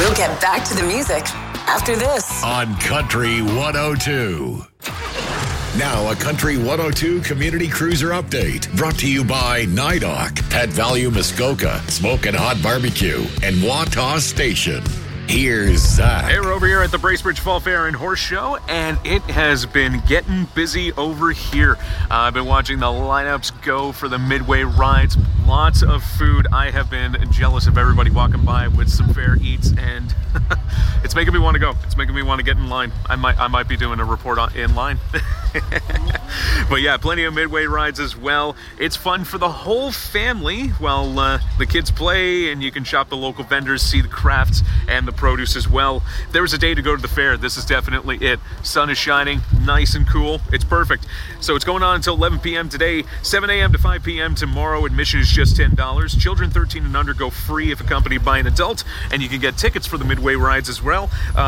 We'll get back to the music after this on Country 102. Now a Country 102 Community Cruiser Update brought to you by NIDOC, Pet Value Muskoka, Smoke and Hot Barbecue, and Wataw Station. Here's Zach. Hey, we're over here at the Bracebridge Fall Fair and Horse Show, and it has been getting busy over here. I've been watching the lineups go for the midway rides. Lots of food. I have been jealous of everybody walking by with some fair eats, and it's making me want to go. It's making me want to get in line. I might be doing a report in line. But yeah, plenty of midway rides as well. It's fun for the whole family while the kids play, and you can shop the local vendors, see the crafts and the produce as well. If there was a day to go to the fair, this is definitely it. Sun is shining, nice and cool. It's perfect. So it's going on until 11 p.m. today, 7 a.m. to 5 p.m. tomorrow. Admission is just $10. Children 13 and under go free if accompanied by an adult, and you can get tickets for the midway rides as well.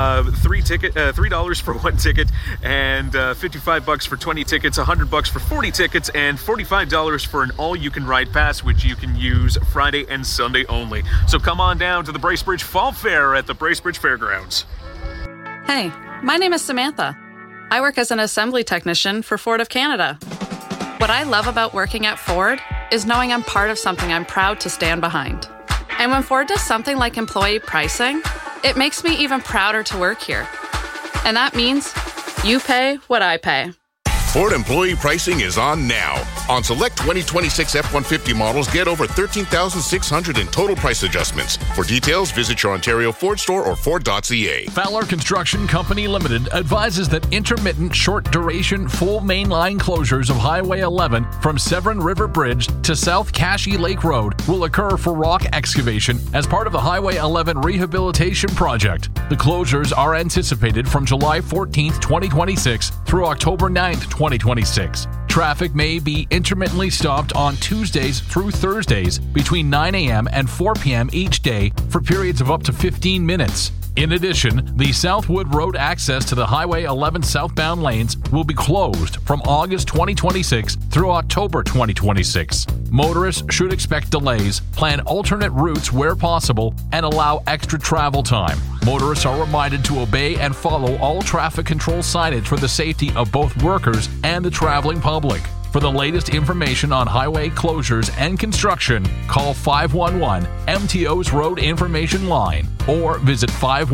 $3 for one ticket, and $55 for 20 tickets, $100 for 40 tickets, and $45 for an all-you-can-ride pass, which you can use Friday and Sunday only. So come on down to the Bracebridge Fall Fair at the Bracebridge Fairgrounds. Hey, my name is Samantha. I work as an assembly technician for Ford of Canada. What I love about working at Ford is knowing I'm part of something I'm proud to stand behind. And when Ford does something like employee pricing, it makes me even prouder to work here. And that means you pay what I pay. Ford employee pricing is on now. On select 2026 F-150 models, get over $13,600 in total price adjustments. For details, visit your Ontario Ford store or Ford.ca. Fowler Construction Company Limited advises that intermittent, short-duration, full mainline closures of Highway 11 from Severn River Bridge to South Cashie Lake Road will occur for rock excavation as part of the Highway 11 rehabilitation project. The closures are anticipated from July 14th, 2026 through October 9th, 2026. Traffic may be intermittently stopped on Tuesdays through Thursdays between 9 a.m. and 4 p.m. each day for periods of up to 15 minutes. In addition, the Southwood Road access to the Highway 11 southbound lanes will be closed from August 2026 through October 2026. Motorists should expect delays, plan alternate routes where possible, and allow extra travel time. Motorists are reminded to obey and follow all traffic control signage for the safety of both workers and the traveling public. For the latest information on highway closures and construction, call 511 MTO's Road Information Line or visit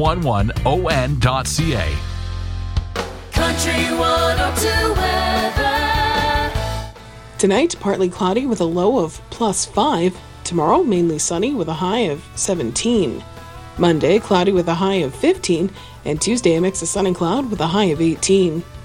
511on.ca. Country 102 weather. Tonight, partly cloudy with a low of +5. Tomorrow, mainly sunny with a high of 17. Monday, cloudy with a high of 15. And Tuesday, a mix of sun and cloud with a high of 18.